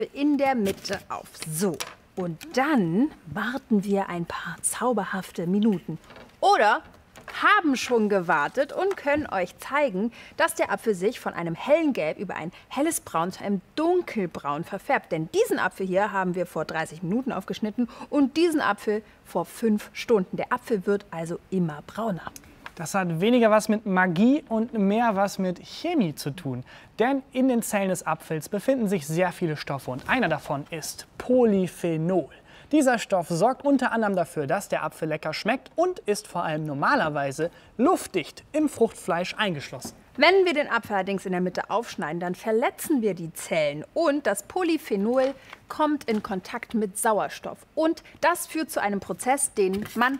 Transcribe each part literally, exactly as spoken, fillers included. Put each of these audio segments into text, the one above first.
in der Mitte auf. So, und dann warten wir ein paar zauberhafte Minuten. Oder haben schon gewartet und können euch zeigen, dass der Apfel sich von einem hellen Gelb über ein helles Braun zu einem dunkelbraun verfärbt. Denn diesen Apfel hier haben wir vor dreißig Minuten aufgeschnitten und diesen Apfel vor fünf Stunden. Der Apfel wird also immer brauner. Das hat weniger was mit Magie und mehr was mit Chemie zu tun. Denn in den Zellen des Apfels befinden sich sehr viele Stoffe und einer davon ist Polyphenol. Dieser Stoff sorgt unter anderem dafür, dass der Apfel lecker schmeckt und ist vor allem normalerweise luftdicht im Fruchtfleisch eingeschlossen. Wenn wir den Apfel allerdings in der Mitte aufschneiden, dann verletzen wir die Zellen und das Polyphenol kommt in Kontakt mit Sauerstoff. Und das führt zu einem Prozess, den man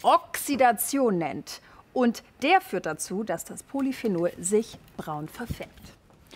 Oxidation nennt. Und der führt dazu, dass das Polyphenol sich braun verfärbt.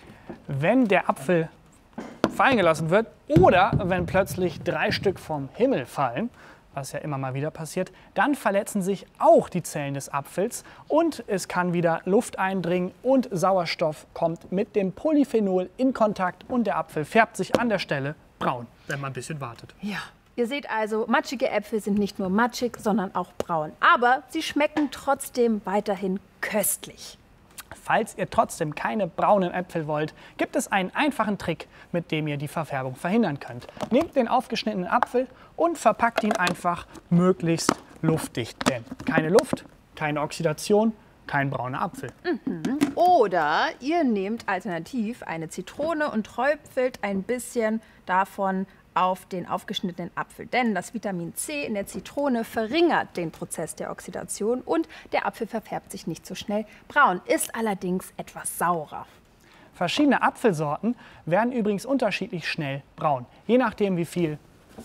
Wenn der Apfel fallen gelassen wird oder wenn plötzlich drei Stück vom Himmel fallen, was ja immer mal wieder passiert, dann verletzen sich auch die Zellen des Apfels und es kann wieder Luft eindringen und Sauerstoff kommt mit dem Polyphenol in Kontakt und der Apfel färbt sich an der Stelle braun, wenn man ein bisschen wartet. Ja. Ihr seht also, matschige Äpfel sind nicht nur matschig, sondern auch braun. Aber sie schmecken trotzdem weiterhin köstlich. Falls ihr trotzdem keine braunen Äpfel wollt, gibt es einen einfachen Trick, mit dem ihr die Verfärbung verhindern könnt. Nehmt den aufgeschnittenen Apfel und verpackt ihn einfach möglichst luftdicht. Denn keine Luft, keine Oxidation, kein brauner Apfel. Mhm. Oder ihr nehmt alternativ eine Zitrone und träufelt ein bisschen davon auf den aufgeschnittenen Apfel. Denn das Vitamin C in der Zitrone verringert den Prozess der Oxidation und der Apfel verfärbt sich nicht so schnell braun, ist allerdings etwas saurer. Verschiedene Apfelsorten werden übrigens unterschiedlich schnell braun, je nachdem wie viel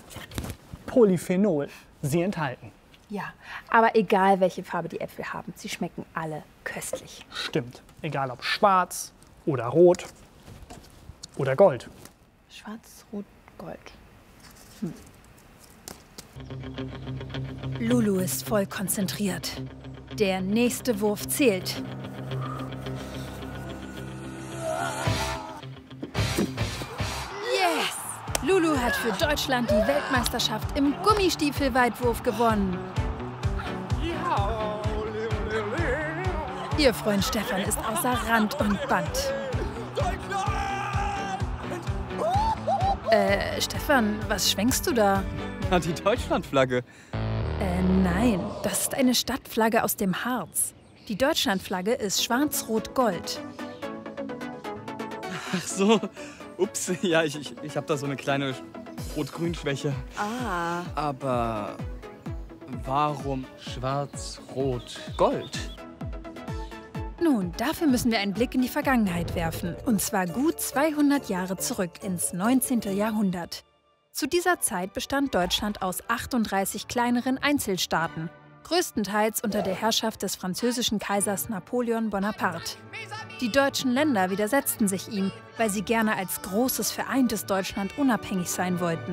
Polyphenol sie enthalten. Ja, aber egal welche Farbe die Äpfel haben, sie schmecken alle köstlich. Stimmt, egal ob schwarz oder rot oder gold. Schwarz, rot, gold. Hm. Lulu ist voll konzentriert. Der nächste Wurf zählt. Yes! Lulu hat für Deutschland die Weltmeisterschaft im Gummistiefelweitwurf gewonnen. Ihr Freund Stefan ist außer Rand und Band. Äh, Stefan, was schwenkst du da? Na, die Deutschlandflagge. Äh, nein, das ist eine Stadtflagge aus dem Harz. Die Deutschlandflagge ist schwarz-rot-gold. Ach so, ups, ja, ich, ich, ich habe da so eine kleine Rot-Grün-Schwäche. Ah. Aber warum schwarz-rot-gold? Nun, dafür müssen wir einen Blick in die Vergangenheit werfen. Und zwar gut zweihundert Jahre zurück ins neunzehnte Jahrhundert. Zu dieser Zeit bestand Deutschland aus achtunddreißig kleineren Einzelstaaten, größtenteils unter der Herrschaft des französischen Kaisers Napoleon Bonaparte. Die deutschen Länder widersetzten sich ihm, weil sie gerne als großes, vereintes Deutschland unabhängig sein wollten.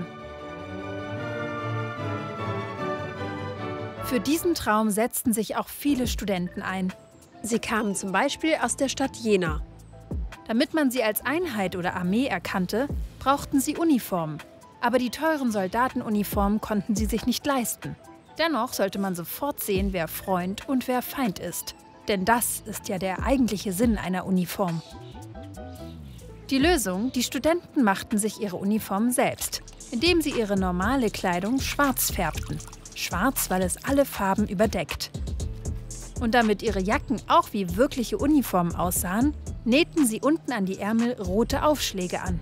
Für diesen Traum setzten sich auch viele Studenten ein. Sie kamen zum Beispiel aus der Stadt Jena. Damit man sie als Einheit oder Armee erkannte, brauchten sie Uniformen. Aber die teuren Soldatenuniformen konnten sie sich nicht leisten. Dennoch sollte man sofort sehen, wer Freund und wer Feind ist. Denn das ist ja der eigentliche Sinn einer Uniform. Die Lösung: Die Studenten machten sich ihre Uniformen selbst, indem sie ihre normale Kleidung schwarz färbten. Schwarz, weil es alle Farben überdeckt. Und damit ihre Jacken auch wie wirkliche Uniformen aussahen, nähten sie unten an die Ärmel rote Aufschläge an.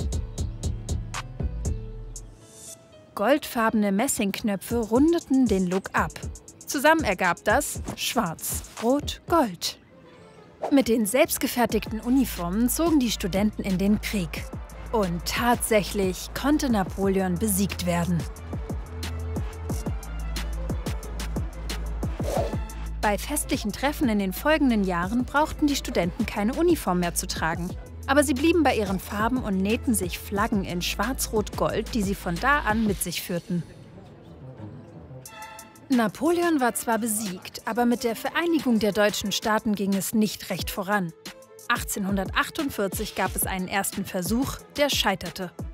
Goldfarbene Messingknöpfe rundeten den Look ab. Zusammen ergab das Schwarz, Rot, Gold. Mit den selbstgefertigten Uniformen zogen die Studenten in den Krieg. Und tatsächlich konnte Napoleon besiegt werden. Bei festlichen Treffen in den folgenden Jahren brauchten die Studenten keine Uniform mehr zu tragen. Aber sie blieben bei ihren Farben und nähten sich Flaggen in Schwarz-Rot-Gold, die sie von da an mit sich führten. Napoleon war zwar besiegt, aber mit der Vereinigung der deutschen Staaten ging es nicht recht voran. achtzehnhundertachtundvierzig gab es einen ersten Versuch, der scheiterte.